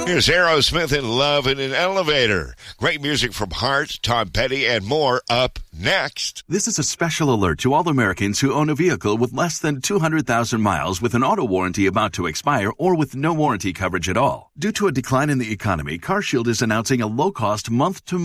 Here's Aerosmith in Love in an Elevator. Great music from Heart, Tom Petty, and more up next. This is a special alert to all Americans who own a vehicle with less than 200,000 miles with an auto warranty about to expire or with no warranty coverage at all. Due to a decline in the economy, CarShield is announcing a low-cost month-to-month